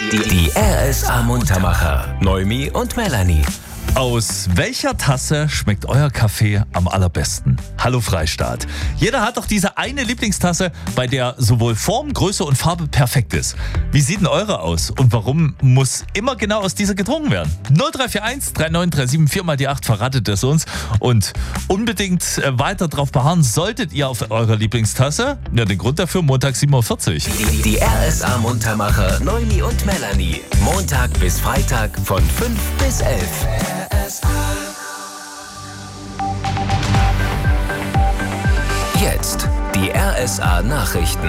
Die RSA Muntermacher. Noemi und Melanie. Aus welcher Tasse schmeckt euer Kaffee am allerbesten? Hallo Freistaat. Jeder hat doch diese eine Lieblingstasse, bei der sowohl Form, Größe und Farbe perfekt ist. Wie sieht denn eure aus? Und warum muss immer genau aus dieser getrunken werden? 0341 3937 4 mal die 8 verratet es uns. Und unbedingt weiter drauf beharren solltet ihr auf eurer Lieblingstasse. Ja, den Grund dafür Montag 7.40 Uhr. Die RSA Muntermacher Noemi und Melanie. Montag bis Freitag von 5 bis 11. Jetzt die RSA Nachrichten.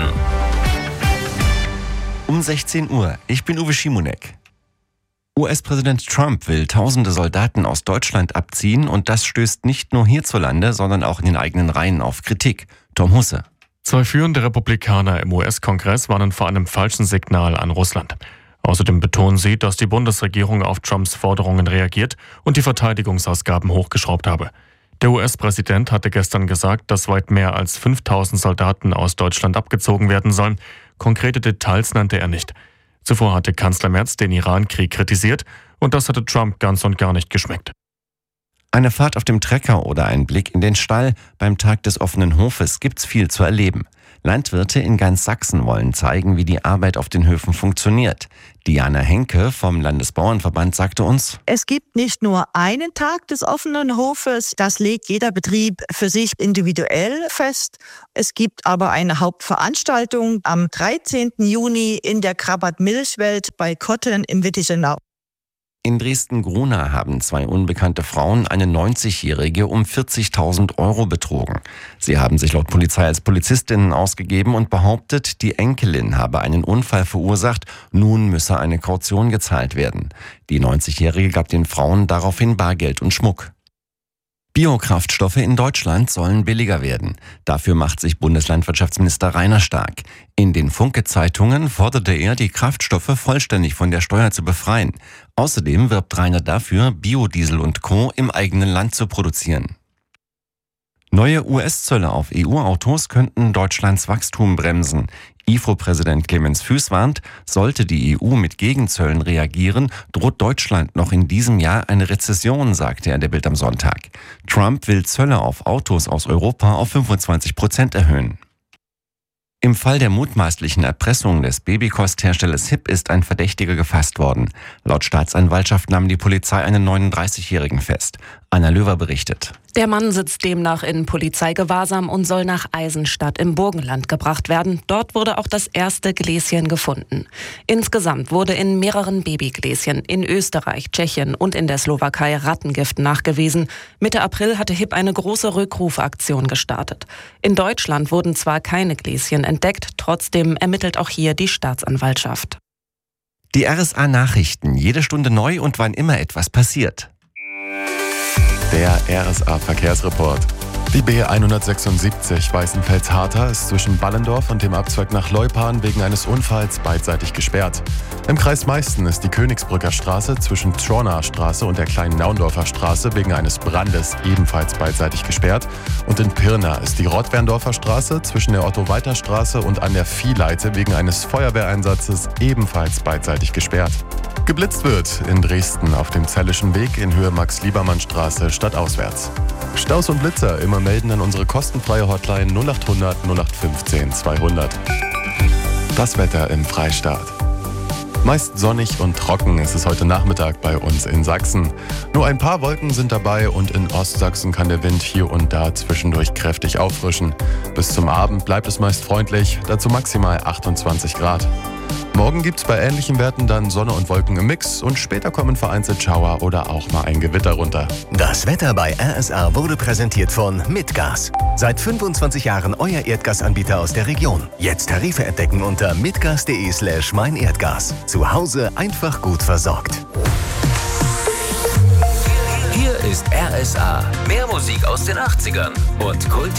Um 16 Uhr. Ich bin Uwe Schimonek. US-Präsident Trump will tausende Soldaten aus Deutschland abziehen und das stößt nicht nur hierzulande, sondern auch in den eigenen Reihen auf Kritik. Tom Husse. Zwei führende Republikaner im US-Kongress warnen vor einem falschen Signal an Russland. Außerdem betonen sie, dass die Bundesregierung auf Trumps Forderungen reagiert und die Verteidigungsausgaben hochgeschraubt habe. Der US-Präsident hatte gestern gesagt, dass weit mehr als 5000 Soldaten aus Deutschland abgezogen werden sollen. Konkrete Details nannte er nicht. Zuvor hatte Kanzler Merz den Iran-Krieg kritisiert und das hatte Trump ganz und gar nicht geschmeckt. Eine Fahrt auf dem Trecker oder ein Blick in den Stall. Beim Tag des offenen Hofes gibt's viel zu erleben. Landwirte in ganz Sachsen wollen zeigen, wie die Arbeit auf den Höfen funktioniert. Diana Henke vom Landesbauernverband sagte uns: Es gibt nicht nur einen Tag des offenen Hofes, das legt jeder Betrieb für sich individuell fest. Es gibt aber eine Hauptveranstaltung am 13. Juni in der Krabbat-Milchwelt bei Kotten im Wittichenau. In Dresden-Grunau haben zwei unbekannte Frauen eine 90-Jährige um 40.000 Euro betrogen. Sie haben sich laut Polizei als Polizistinnen ausgegeben und behauptet, die Enkelin habe einen Unfall verursacht, nun müsse eine Kaution gezahlt werden. Die 90-Jährige gab den Frauen daraufhin Bargeld und Schmuck. Biokraftstoffe in Deutschland sollen billiger werden. Dafür macht sich Bundeslandwirtschaftsminister Rainer stark. In den Funke-Zeitungen forderte er, die Kraftstoffe vollständig von der Steuer zu befreien. Außerdem wirbt Rainer dafür, Biodiesel und Co. im eigenen Land zu produzieren. Neue US-Zölle auf EU-Autos könnten Deutschlands Wachstum bremsen. IFO-Präsident Clemens Fuess warnt, sollte die EU mit Gegenzöllen reagieren, droht Deutschland noch in diesem Jahr eine Rezession, sagte er der Bild am Sonntag. Trump will Zölle auf Autos aus Europa auf 25% erhöhen. Im Fall der mutmaßlichen Erpressung des Babykostherstellers HiP ist ein Verdächtiger gefasst worden. Laut Staatsanwaltschaft nahm die Polizei einen 39-Jährigen fest. Anna Löwer berichtet. Der Mann sitzt demnach in Polizeigewahrsam und soll nach Eisenstadt im Burgenland gebracht werden. Dort wurde auch das erste Gläschen gefunden. Insgesamt wurde in mehreren Babygläschen in Österreich, Tschechien und in der Slowakei Rattengift nachgewiesen. Mitte April hatte HiP eine große Rückrufaktion gestartet. In Deutschland wurden zwar keine Gläschen entdeckt, trotzdem ermittelt auch hier die Staatsanwaltschaft. Die RSA Nachrichten, jede Stunde neu und wann immer etwas passiert. Der RSA-Verkehrsreport. Die B176 Weißenfels-Harter ist zwischen Ballendorf und dem Abzweig nach Leupan wegen eines Unfalls beidseitig gesperrt. Im Kreis Meißen ist die Königsbrücker Straße zwischen Traunaer Straße und der kleinen Naundorfer Straße wegen eines Brandes ebenfalls beidseitig gesperrt. Und in Pirna ist die Rottwerndorfer Straße zwischen der Otto-Walter-Straße und an der Viehleite wegen eines Feuerwehreinsatzes ebenfalls beidseitig gesperrt. Geblitzt wird in Dresden auf dem Zellischen Weg in Höhe Max-Liebermann-Straße stadtauswärts. Staus und Blitzer immer melden an unsere kostenfreie Hotline 0800 0815 200. Das Wetter im Freistaat. Meist sonnig und trocken ist es heute Nachmittag bei uns in Sachsen. Nur ein paar Wolken sind dabei und in Ostsachsen kann der Wind hier und da zwischendurch kräftig auffrischen. Bis zum Abend bleibt es meist freundlich, dazu maximal 28 Grad. Morgen gibt's bei ähnlichen Werten dann Sonne und Wolken im Mix und später kommen vereinzelt Schauer oder auch mal ein Gewitter runter. Das Wetter bei RSA wurde präsentiert von Mitgas. Seit 25 Jahren euer Erdgasanbieter aus der Region. Jetzt Tarife entdecken unter mitgas.de/meinerdgas. Zu Hause einfach gut versorgt. Hier ist RSA. Mehr Musik aus den 80ern und Kult.